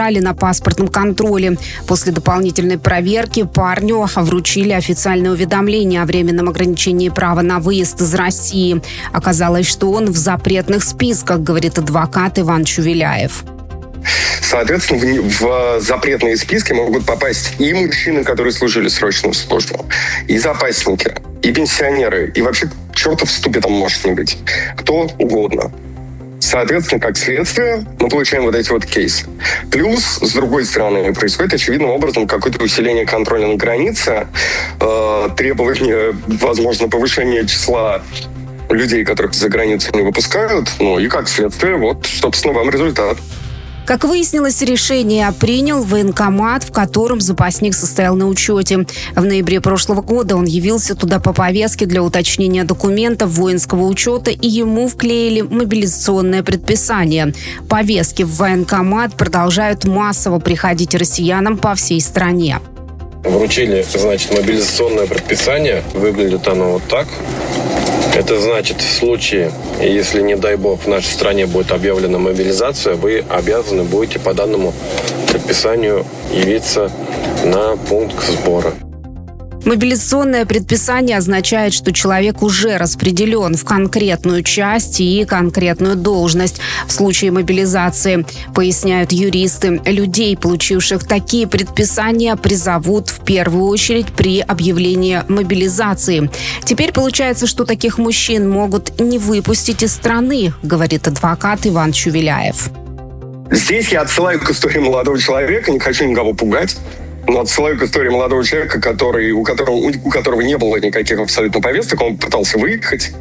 задержали на паспортном контроле. После дополнительной проверки парню вручили официальное уведомление о временном ограничении права на выезд из России. Оказалось, что он в запретных списках, говорит адвокат Иван Чувеляев. Соответственно, в запретные списки могут попасть и мужчины, которые служили срочную службу, и запасники, и пенсионеры, и вообще чертов в ступе там может не быть. Кто угодно. Соответственно, как следствие, мы получаем вот эти вот кейсы. Плюс, с другой стороны, происходит очевидным образом какое-то усиление контроля на границе, требование, возможно, повышения числа людей, которых за границу не выпускают. Ну и как следствие, вот, собственно, вам результат. Как выяснилось, решение принял военкомат, в котором запасник состоял на учете. В ноябре прошлого года он явился туда по повестке для уточнения документов воинского учета, и ему вклеили мобилизационное предписание. Повестки в военкомат продолжают массово приходить россиянам по всей стране. Вручили, значит, мобилизационное предписание. Выглядит оно вот так. Это значит, в случае, если, не дай бог, в нашей стране будет объявлена мобилизация, вы обязаны будете по данному предписанию явиться на пункт сбора. Мобилизационное предписание означает, что человек уже распределен в конкретную часть и конкретную должность в случае мобилизации. Поясняют юристы, людей, получивших такие предписания, призовут в первую очередь при объявлении мобилизации. Теперь получается, что таких мужчин могут не выпустить из страны, говорит адвокат Иван Чувеляев. Здесь я отсылаю к истории молодого человека, не хочу никого пугать. Но отсылаю к истории молодого человека, у которого не было никаких абсолютно повесток, он пытался выехать.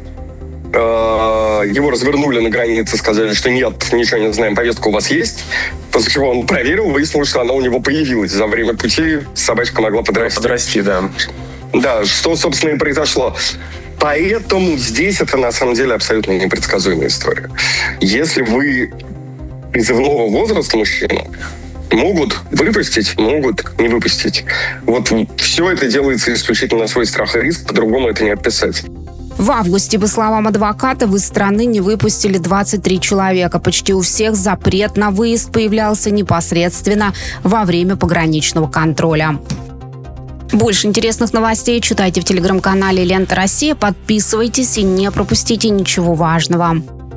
Его развернули на границе, сказали, что нет, ничего не знаем, повестка у вас есть. После чего он проверил, выяснилось, что она у него появилась. За время пути собачка могла подрасти. Да, что, собственно, и произошло. Поэтому здесь это, на самом деле, абсолютно непредсказуемая история. Если вы призывного возраста мужчина, могут выпустить, могут не выпустить. Вот все это делается исключительно на свой страх и риск, по-другому это не описать. В августе, по словам адвоката, из страны не выпустили 23 человека. Почти у всех запрет на выезд появлялся непосредственно во время пограничного контроля. Больше интересных новостей читайте в телеграм-канале «Лента Россия». Подписывайтесь и не пропустите ничего важного.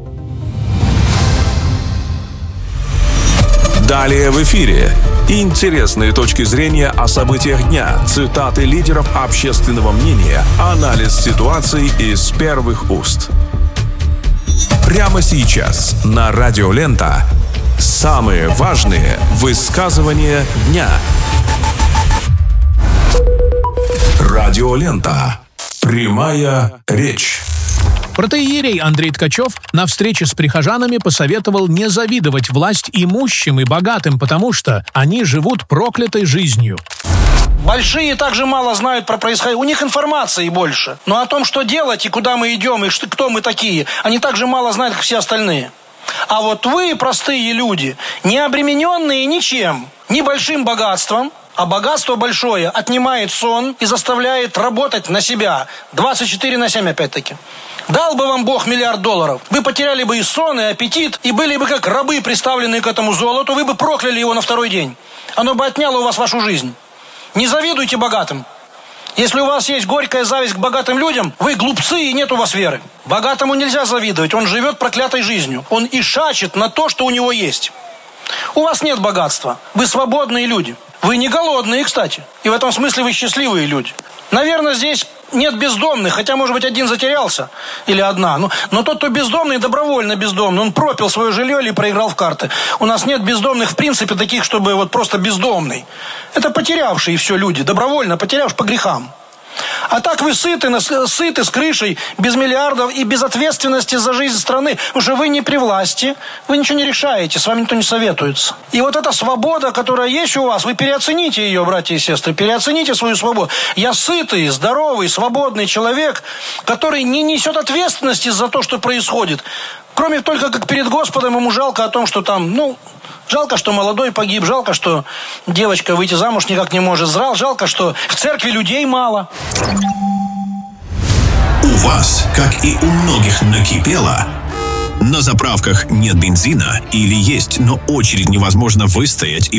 Далее в эфире. Интересные точки зрения о событиях дня, цитаты лидеров общественного мнения, анализ ситуации из первых уст. Прямо сейчас на Радио Лента самые важные высказывания дня. Радио Лента. Прямая речь. Протоиерей Андрей Ткачев на встрече с прихожанами посоветовал не завидовать власть имущим и богатым, потому что они живут проклятой жизнью. Большие также мало знают про происходящее. У них информации больше. Но о том, что делать и куда мы идем, и кто мы такие, они также мало знают, как все остальные. А вот вы, простые люди, не обремененные ничем, ни большим богатством, а богатство большое отнимает сон и заставляет работать на себя. 24/7 опять-таки. Дал бы вам Бог $1 миллиард, вы потеряли бы и сон, и аппетит, и были бы как рабы, приставленные к этому золоту, вы бы прокляли его на второй день. Оно бы отняло у вас вашу жизнь. Не завидуйте богатым. Если у вас есть горькая зависть к богатым людям, вы глупцы и нет у вас веры. Богатому нельзя завидовать, он живет проклятой жизнью. Он ишачит на то, что у него есть. У вас нет богатства, вы свободные люди. Вы не голодные, кстати. И в этом смысле вы счастливые люди. Наверное, здесь нет бездомных, хотя, может быть, один затерялся или одна. Но тот, кто бездомный, добровольно бездомный. Он пропил свое жилье или проиграл в карты. У нас нет бездомных, в принципе, таких, чтобы вот просто бездомный. Это потерявшие все люди, добровольно потерявшие по грехам. А так вы сыты с крышей, без миллиардов и без ответственности за жизнь страны. Уже вы не при власти, вы ничего не решаете, с вами никто не советуется. И вот эта свобода, которая есть у вас, вы переоцените ее, братья и сестры, переоцените свою свободу. Я сытый, здоровый, свободный человек, который не несет ответственности за то, что происходит. Кроме только как перед Господом ему жалко о том, что там, жалко, что молодой погиб, жалко, что девочка выйти замуж никак не может, жалко, что в церкви людей мало. У вас, как и у многих, накипело. На заправках нет бензина или есть, но очередь невозможно выстоять